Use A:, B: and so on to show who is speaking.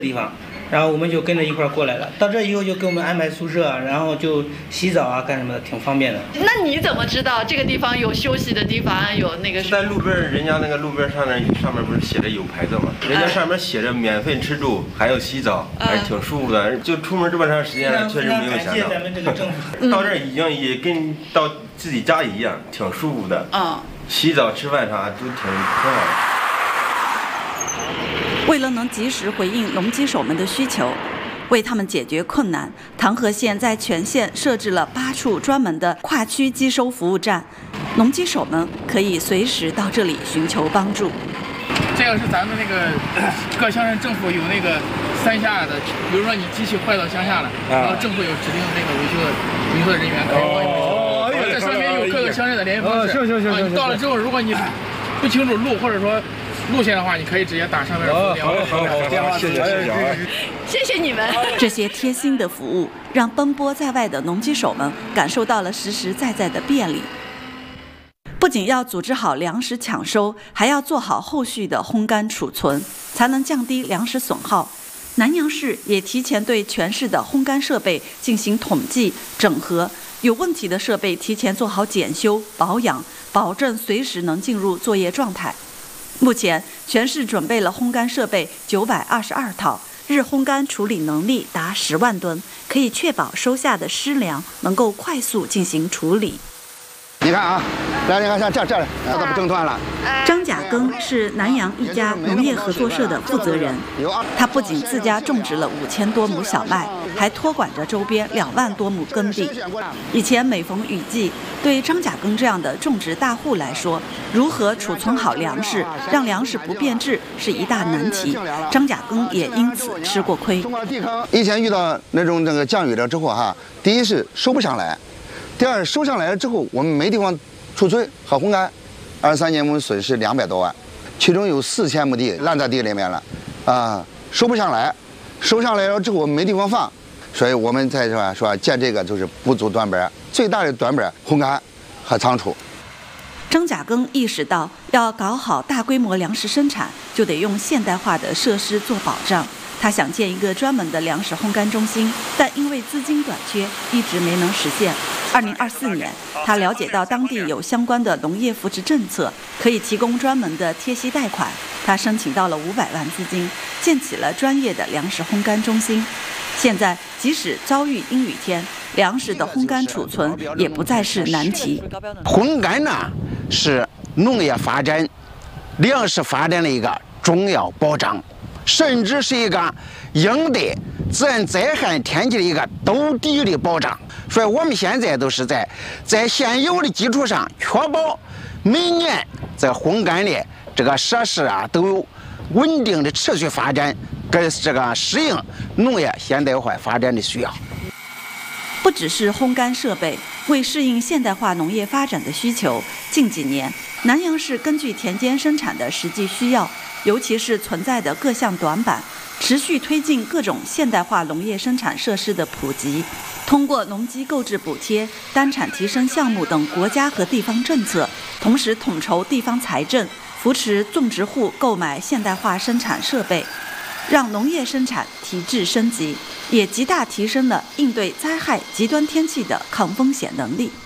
A: 地方，然后我们就跟着一块儿过来了。到这以后就给我们安排宿舍，然后就洗澡啊，干什么的，挺方便的。
B: 那你怎么知道这个地方有休息的地方，有那个？
C: 在路边，人家那个路边上面不是写着有牌子吗？人家上面写着免费吃住，还有洗澡，还挺舒服的。就出门这么长时间了，确实没有想到。
A: 感谢咱们这个政府。
C: 到这儿已经也跟到自己家一样，挺舒服的。洗澡、吃饭啥都挺好的。
D: 为了能及时回应农机手们的需求，为他们解决困难，唐河县在全县设置了8处专门的跨区机收服务站，农机手们可以随时到这里寻求帮助。
E: 这个是咱们那个各乡镇政府有那个3下的，比如说你机器坏到乡下了，然后政府有指定那个维修的人员可以帮你维修。这上面有各个乡镇的联系方式。行。你到了之后，如果你不清楚路或者说路线的话，你可以直接打上面的电话。
B: 谢谢你们。
D: 这些贴心的服务，让奔波在外的农机手们感受到了实实在在的便利。不仅要组织好粮食抢收，还要做好后续的烘干储存，才能降低粮食损耗。南阳市也提前对全市的烘干设备进行统计整合，有问题的设备提前做好检修保养，保证随时能进入作业状态。目前，全市准备了烘干设备922套，日烘干处理能力达10万吨，可以确保收下的湿粮能够快速进行处理。
F: 你看啊，来，你看像这儿，它不挣断了。
D: 张甲庚是南阳一家农业合作社的负责人，他不仅自家种植了5000多亩小麦，还托管着周边2万多亩耕地。以前每逢雨季，对张甲庚这样的种植大户来说，如何储存好粮食，让粮食不变质是一大难题。张甲庚也因此吃过亏。
F: 以前遇到那个降雨了之后哈，第一是收不上来。第二，收上来了之后，我们没地方储存和烘干，23年我们损失200多万，其中有4000亩地烂在地里面了，收不上来，收上来了之后我们没地方放，所以我们才说建这个就是不足短板，最大的短板烘干和仓储。
D: 张甲庚意识到，要搞好大规模粮食生产，就得用现代化的设施做保障。他想建一个专门的粮食烘干中心，但因为资金短缺，一直没能实现。2024年，他了解到当地有相关的农业扶持政策，可以提供专门的贴息贷款。他申请到了500万资金，建起了专业的粮食烘干中心。现在，即使遭遇阴雨天，粮食的烘干储存也不再是难题。
G: 烘干呢，是农业发展、粮食发展的一个重要保障。甚至是一个应对自然灾害天气的一个兜底的保障，所以我们现在都是在现有的基础上，确保每年在烘干的这个设施啊都有稳定的持续发展，跟这个适应农业现代化发展的需要。
D: 不只是烘干设备，为适应现代化农业发展的需求，近几年南阳市根据田间生产的实际需要，尤其是存在的各项短板，持续推进各种现代化农业生产设施的普及。通过农机购置补贴、单产提升项目等国家和地方政策，同时统筹地方财政，扶持种植户购买现代化生产设备，让农业生产提质升级，也极大提升了应对灾害、极端天气的抗风险能力。